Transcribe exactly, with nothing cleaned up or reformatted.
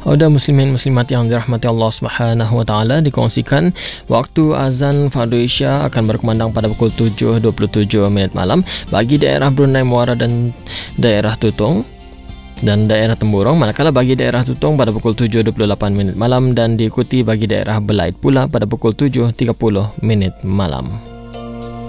Auda muslimin muslimat yang dirahmati Allah Subhanahu wa taala, dikongsikan waktu azan fardu Isya akan berkumandang pada pukul tujuh dua puluh tujuh minit malam bagi daerah Brunei Muara dan daerah Tutong dan daerah Temburong, manakala bagi daerah Tutong pada pukul tujuh dua puluh lapan minit malam dan diikuti bagi daerah Belait pula pada pukul tujuh tiga puluh minit malam.